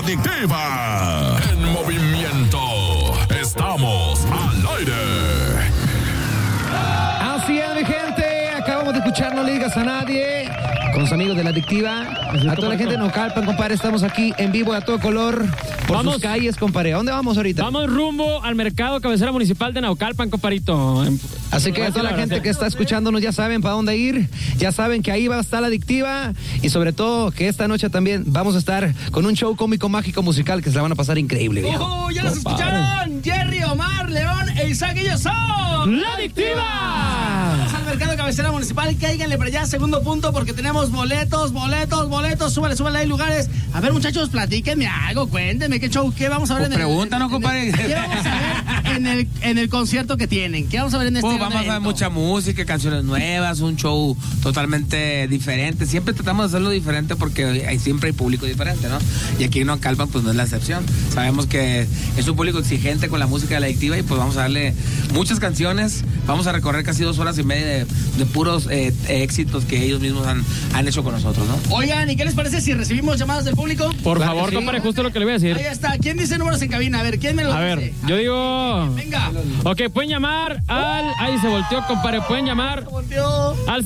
adictiva. En movimiento. Estamos al aire. Así es, mi gente. Acabamos de escuchar No Le Digas a Nadie con sus amigos de La Adictiva. A toda la gente de Naucalpan, compadre. Estamos aquí en vivo a todo color por sus calles, compadre. ¿A dónde vamos ahorita? Vamos rumbo al mercado cabecera municipal de Naucalpan, compadrito. Así que a toda la gente que está escuchándonos ya saben para dónde ir. Ya saben que ahí va a estar La Adictiva. Y sobre todo que esta noche también vamos a estar con un show cómico, mágico, musical que se la van a pasar increíble, viejo. ¡Ya los escucharon! Jerry, Omar, León e Isaac, ellos son ¡La Adictiva! Vamos al mercado cabecera municipal, cáiganle para allá, segundo punto, porque tenemos boletos. Súbale, hay lugares. A ver, muchachos, platíquenme algo, cuéntenme qué show, qué vamos a ver Pregúntanos, compadre. ¿Qué vamos a ver en el concierto que tienen? ¿Qué vamos a ver en este Pues vamos a ver mucha música, canciones nuevas, un show totalmente diferente. Siempre tratamos de hacerlo diferente porque siempre hay público diferente, ¿no? Y aquí en Naucalpan pues no es la excepción. Sabemos que es un público exigente con la música de La Adictiva y pues vamos a darle muchas canciones. Vamos a recorrer casi 2 horas y media de puros éxitos que ellos mismos han hecho con nosotros, ¿no? Oigan, ¿y qué les parece si recibimos llamadas del público? Por favor, compadre, justo lo que le voy a decir. Ahí está. ¿Quién dice números en cabina? A ver, ¿quién me lo dice? A ver, yo digo... Venga. Ok, pueden llamar al... Ahí se volteó, compadre. Pueden llamar al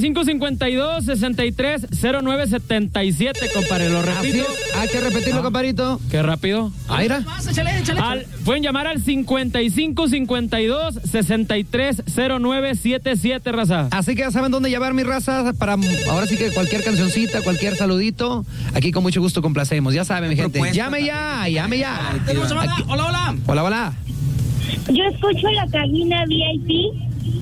5552-630977, compadre. Lo repito. Hay que repetirlo, compadrito. Qué rápido. Aira. Échale. Pueden llamar al 5552-630977, raza. Así que ya saben dónde llevar mi raza para ahora sí que cualquier cancioncita, cualquier saludito, aquí con mucho gusto complacemos. Ya saben, mi gente. Llame ya. Tenemos llamada. Aquí. Hola. Yo escucho la cabina VIP.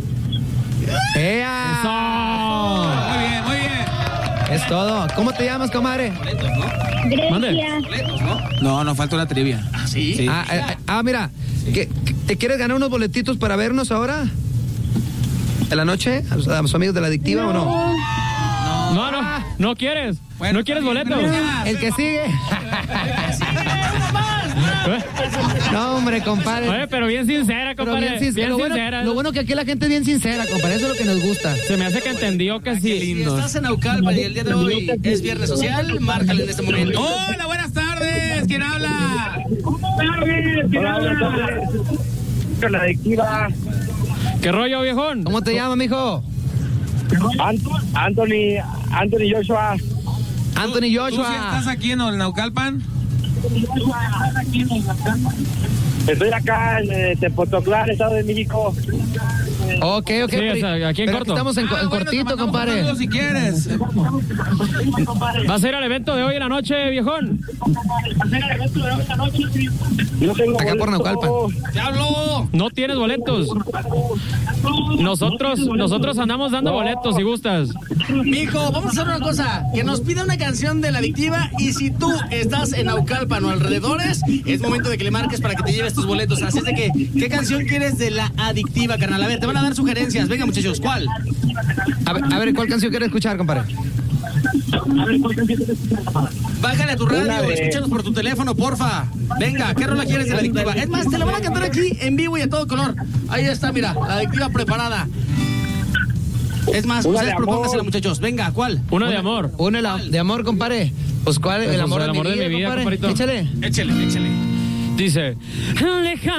¡Ea! Muy bien. Es todo. ¿Cómo te llamas, comadre? Grecia. No, nos falta una trivia. ¿Ah, sí? Sí. Mira, ¿te quieres ganar unos boletitos para vernos ahora? ¿En la noche? ¿A sus amigos de La Adictiva o no? No quieres. Bueno, ¿No quieres boletos? El que sigue. No, hombre, compadre. Oye, pero bien sincera, Pero compadre. bien sincera. Lo bueno que aquí la gente es bien sincera, compadre. Eso es lo que nos gusta. Se me hace que entendió que sí. Si estás en Naucalpan y el día de hoy es viernes social, márcale en este momento. Hola, buenas tardes. ¿Quién habla? La Adictiva. ¿Qué rollo, viejón? ¿Cómo te llamas, mijo? Anthony Joshua. Anthony ¿Tú sí Joshua. estás aquí en el Naucalpan? Estoy acá en Tepoztlán, Estado de México. Ok. Sí, o sea, aquí en Pero corto. estamos en cortito, compadre. Si quieres. ¿Vas a ir al evento de hoy en la noche, viejón? Yo tengo Acá por Naucalpan. ¡Diablo! No tienes boletos. Nosotros andamos dando boletos, si gustas. Mijo, vamos a hacer una cosa. Que nos pida una canción de La Adictiva y si tú estás en Naucalpan o alrededores, es momento de que le marques para que te lleves tus boletos. Así es de que, ¿qué canción quieres de La Adictiva, carnal? A ver, te van a dar sugerencias. Venga, muchachos, ¿cuál? A ver, ¿cuál canción quieres escuchar, compadre? Bájale a tu radio, escúchanos por tu teléfono, porfa. Venga, ¿qué rola quieres de La Adictiva? Es más, te la van a cantar aquí en vivo y a todo color. Ahí está, mira, La Adictiva preparada. Es más, ustedes propóngasela, muchachos. Venga, ¿cuál? Una de amor. Una de amor, compadre. Pues, ¿cuál? El amor de mi vida, compadrito. Échale. Échale. Dice...